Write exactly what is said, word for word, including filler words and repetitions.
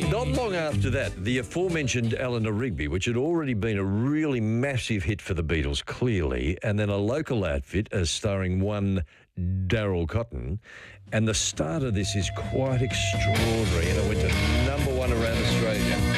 Not long after that, the aforementioned Eleanor Rigby, which had already been a really massive hit for the Beatles, clearly, and then a local outfit as starring one Daryl Cotton. And the start of this is quite extraordinary, and it went to number one around Australia.